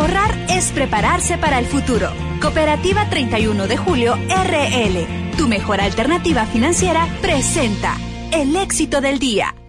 Ahorrar es prepararse para el futuro. Cooperativa 31 de Julio RL, tu mejor alternativa financiera, presenta el éxito del día.